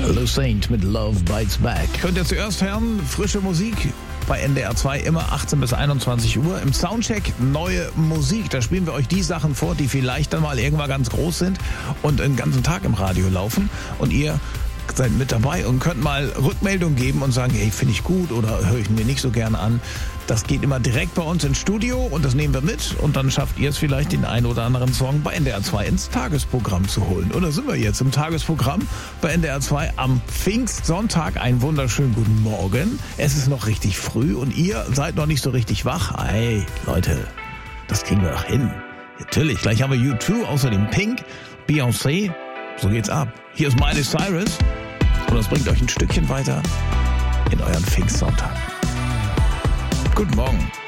Lou Saint mit Love Bites Back. Könnt ihr zuerst hören, frische Musik bei NDR 2 immer 18 bis 21 Uhr. Im Soundcheck neue Musik. Da spielen wir euch die Sachen vor, die vielleicht dann mal irgendwann ganz groß sind und den ganzen Tag im Radio laufen. Und ihr seid mit dabei und könnt mal Rückmeldung geben und sagen, hey, finde ich gut oder höre ich mir nicht so gerne an. Das geht immer direkt bei uns ins Studio und das nehmen wir mit und dann schafft ihr es vielleicht, den einen oder anderen Song bei NDR 2 ins Tagesprogramm zu holen. Oder sind wir jetzt im Tagesprogramm bei NDR 2 am Pfingstsonntag? Einen wunderschönen guten Morgen. Es ist noch richtig früh und ihr seid noch nicht so richtig wach. Hey, Leute, das kriegen wir doch hin. Natürlich, gleich haben wir U2, außerdem Pink, Beyoncé. So geht's ab. Hier ist Miley Cyrus und das bringt euch ein Stückchen weiter in euren Pfingstsonntag. Guten Morgen.